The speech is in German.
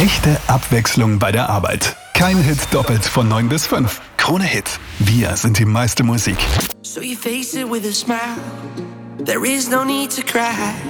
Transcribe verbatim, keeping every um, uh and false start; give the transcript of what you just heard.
Echte Abwechslung bei der Arbeit. Kein Hit doppelt von neun bis fünf. Krone Hit. Wir sind die meiste Musik. So you face it with a smile. There is no need to cry.